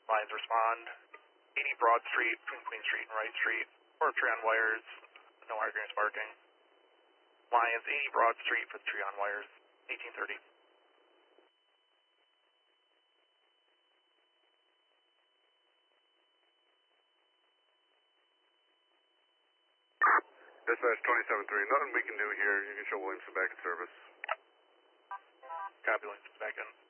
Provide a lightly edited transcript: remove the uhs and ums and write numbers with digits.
Lines respond. 80 Broad Street, between Queen Street and Wright Street. Or tree on wires, no arguing sparking. Lions, 80 Broad Street for the tree on wires, 1830. Dispatch 27-3, nothing we can do here. You can show Williamson back in service. Copy, Williamson back in.